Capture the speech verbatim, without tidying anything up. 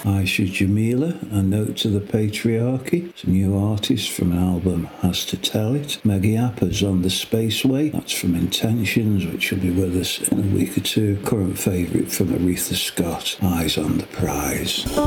Aisha Jamila, A Note to the Patriarchy. It's a new artist from an album, Has to Tell It. Maggie Appa's On the Spaceway. That's from Intentions, which will be with us in a week or two. Current favourite from Aretha Scott, Eyes on the Prize.